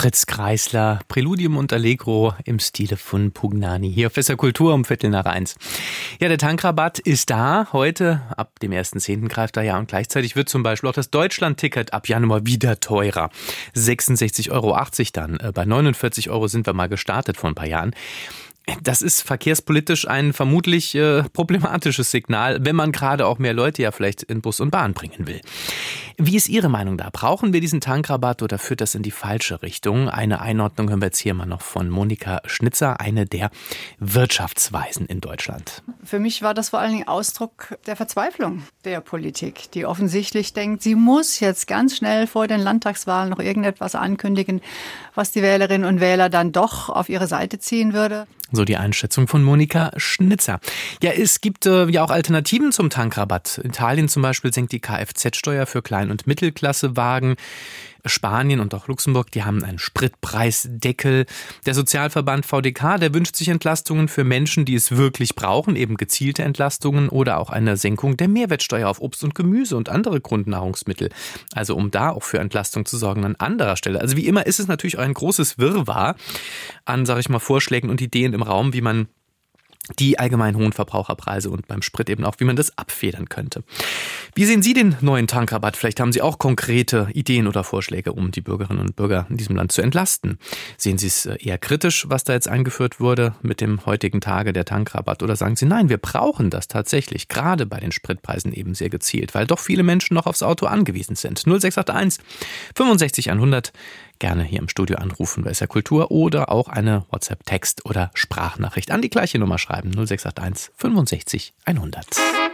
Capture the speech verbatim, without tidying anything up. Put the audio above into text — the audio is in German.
Fritz Kreisler, Präludium und Allegro im Stile von Pugnani. Hier auf S R Kultur um Viertel nach eins. Ja, der Tankrabatt ist da. Heute, ab dem ersten zehnten greift er ja, und gleichzeitig wird zum Beispiel auch das Deutschland-Ticket ab Januar wieder teurer. sechsundsechzig Euro achtzig dann. Bei neunundvierzig Euro sind wir mal gestartet vor ein paar Jahren. Das ist verkehrspolitisch ein vermutlich äh, problematisches Signal, wenn man gerade auch mehr Leute ja vielleicht in Bus und Bahn bringen will. Wie ist Ihre Meinung da? Brauchen wir diesen Tankrabatt oder führt das in die falsche Richtung? Eine Einordnung hören wir jetzt hier mal noch von Monika Schnitzer, eine der Wirtschaftsweisen in Deutschland. Für mich war das vor allen Dingen Ausdruck der Verzweiflung der Politik, die offensichtlich denkt, sie muss jetzt ganz schnell vor den Landtagswahlen noch irgendetwas ankündigen, was die Wählerinnen und Wähler dann doch auf ihre Seite ziehen würde. So die Einschätzung von Monika Schnitzer. Ja, es gibt äh, ja auch Alternativen zum Tankrabatt. Italien zum Beispiel senkt die Kfz-Steuer für Klein- und Mittelklassewagen. Spanien und auch Luxemburg, die haben einen Spritpreisdeckel. Der Sozialverband V D K, der wünscht sich Entlastungen für Menschen, die es wirklich brauchen, eben gezielte Entlastungen oder auch eine Senkung der Mehrwertsteuer auf Obst und Gemüse und andere Grundnahrungsmittel. Also um da auch für Entlastung zu sorgen an anderer Stelle. Also wie immer ist es natürlich auch ein großes Wirrwarr an, sag ich mal, Vorschlägen und Ideen im Raum, wie man die allgemein hohen Verbraucherpreise und beim Sprit eben auch, wie man das abfedern könnte. Wie sehen Sie den neuen Tankrabatt? Vielleicht haben Sie auch konkrete Ideen oder Vorschläge, um die Bürgerinnen und Bürger in diesem Land zu entlasten. Sehen Sie es eher kritisch, was da jetzt eingeführt wurde mit dem heutigen Tage der Tankrabatt? Oder sagen Sie, nein, wir brauchen das tatsächlich, gerade bei den Spritpreisen eben sehr gezielt, weil doch viele Menschen noch aufs Auto angewiesen sind. null sechs acht eins fünfundsechzig hundert. Gerne hier im Studio anrufen bei S R Kultur oder auch eine WhatsApp-Text- oder Sprachnachricht an die gleiche Nummer schreiben. null sechs acht eins fünfundsechzig hundert.